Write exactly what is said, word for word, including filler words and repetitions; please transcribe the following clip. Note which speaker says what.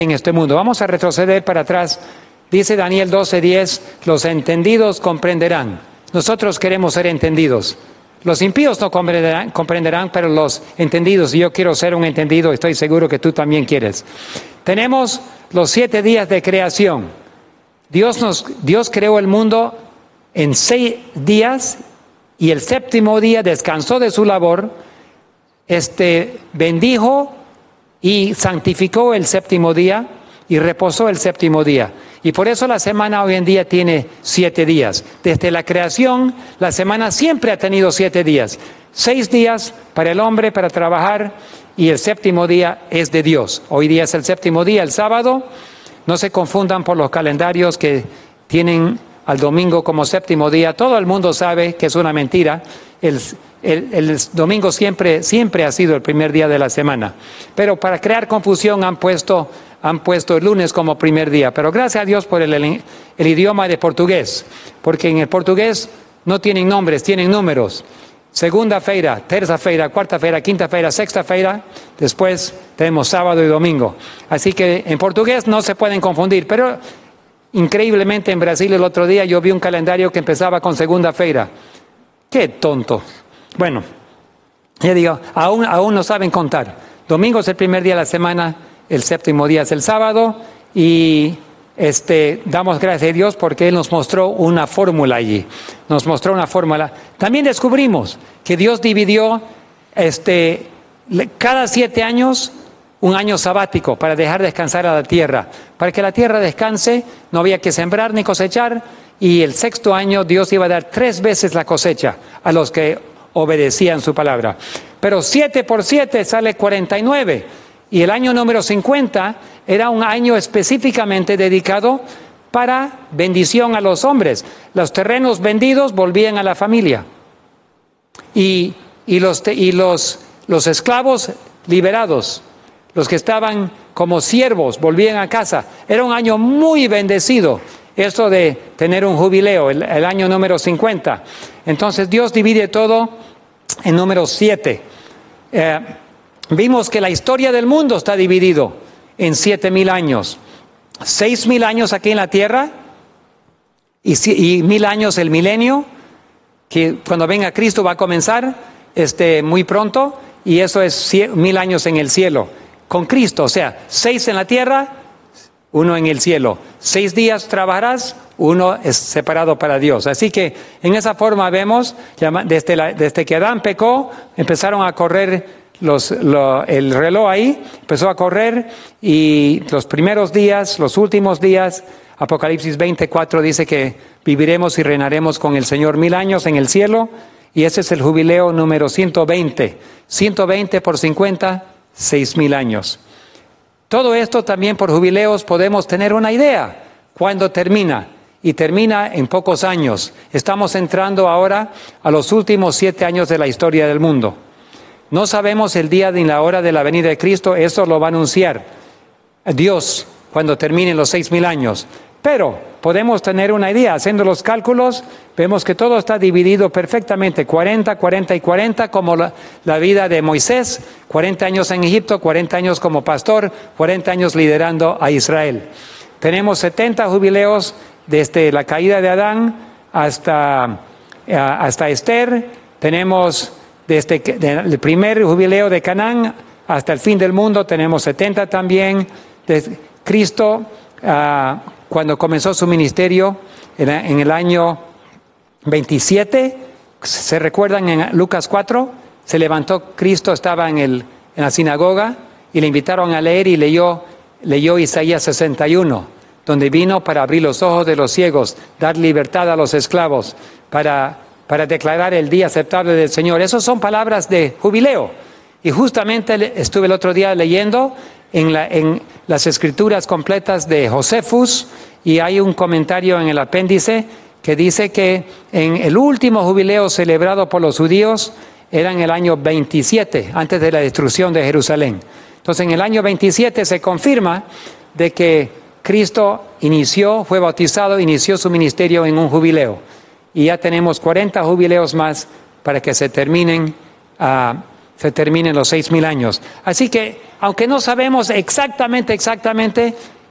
Speaker 1: en este mundo. Vamos a retroceder para atrás. Dice Daniel doce diez, los entendidos comprenderán. Nosotros queremos ser entendidos. Los impíos no comprenderán, comprenderán, pero los entendidos, y yo quiero ser un entendido, estoy seguro que tú también quieres. Tenemos los siete días de creación. Dios, nos, Dios creó el mundo en seis días y el séptimo día descansó de su labor, este, bendijo y santificó el séptimo día y reposó el séptimo día. Y por eso la semana hoy en día tiene siete días. Desde la creación, la semana siempre ha tenido siete días. Seis días para el hombre, para trabajar, y el séptimo día es de Dios. Hoy día es el séptimo día, el sábado. No se confundan por los calendarios que tienen al domingo como séptimo día. Todo el mundo sabe que es una mentira. El, el, el domingo siempre, siempre ha sido el primer día de la semana. Pero para crear confusión han puesto... han puesto el lunes como primer día, pero gracias a Dios por el, el, el idioma de portugués, porque en el portugués no tienen nombres, tienen números. Segunda-feira, terça-feira, cuarta-feira, quinta-feira, sexta-feira, después tenemos sábado y domingo. Así que en portugués no se pueden confundir, pero increíblemente en Brasil el otro día yo vi un calendario que empezaba con segunda-feira. ¡Qué tonto! Bueno, ya digo, aún, aún no saben contar. Domingo es el primer día de la semana, el séptimo día es el sábado y este, damos gracias a Dios porque Él nos mostró una fórmula allí, nos mostró una fórmula. También descubrimos que Dios dividió este, cada siete años un año sabático para dejar descansar a la tierra. Para que la tierra descanse no había que sembrar ni cosechar y el sexto año Dios iba a dar tres veces la cosecha a los que obedecían su palabra. Pero siete por siete sale cuarenta y nueve. Y el año número cincuenta era un año específicamente dedicado para bendición a los hombres. Los terrenos vendidos volvían a la familia. Y, y, los, y los, los esclavos liberados, los que estaban como siervos, volvían a casa. Era un año muy bendecido, esto de tener un jubileo, el, el año número cincuenta. Entonces Dios divide todo en número siete. Eh, Vimos que la historia del mundo está dividido en siete mil años. Seis mil años aquí en la tierra y, y mil años el milenio, que cuando venga Cristo va a comenzar este, muy pronto, y eso es cien, mil años en el cielo. Con Cristo, o sea, seis en la tierra, uno en el cielo. Seis días trabajarás, uno es separado para Dios. Así que en esa forma vemos, desde, la, desde que Adán pecó, empezaron a correr Los, lo, el reloj ahí, empezó a correr y los primeros días, los últimos días, Apocalipsis veinticuatro dice que viviremos y reinaremos con el Señor mil años en el cielo y ese es el jubileo número ciento veinte. ciento veinte por cincuenta, seis mil años. Todo esto también por jubileos podemos tener una idea. ¿Cuándo termina? Y termina en pocos años. Estamos entrando ahora a los últimos siete años de la historia del mundo. No sabemos el día ni la hora de la venida de Cristo, eso lo va a anunciar Dios cuando terminen los seis mil años. Pero podemos tener una idea, haciendo los cálculos, vemos que todo está dividido perfectamente, cuarenta, cuarenta y cuarenta, como la, la vida de Moisés, cuarenta años en Egipto, cuarenta años como pastor, cuarenta años liderando a Israel. Tenemos setenta jubileos desde la caída de Adán hasta, hasta Esther, tenemos... Desde el primer jubileo de Canaán hasta el fin del mundo tenemos setenta también. Desde Cristo, uh, cuando comenzó su ministerio en, en el año veintisiete, ¿se recuerdan en Lucas cuatro? Se levantó Cristo, estaba en, el, en la sinagoga y le invitaron a leer y leyó, leyó Isaías sesenta y uno, donde vino para abrir los ojos de los ciegos, dar libertad a los esclavos, para... para declarar el día aceptable del Señor. Esas son palabras de jubileo. Y justamente estuve el otro día leyendo en, la, en las escrituras completas de Josefus y hay un comentario en el apéndice que dice que en el último jubileo celebrado por los judíos era en el año veintisiete, antes de la destrucción de Jerusalén. Entonces en el año veintisiete se confirma de que Cristo inició, fue bautizado, inició su ministerio en un jubileo. Y ya tenemos cuarenta jubileos más para que se terminen uh, se terminen los seis mil años. Así que, aunque no sabemos exactamente, exactamente,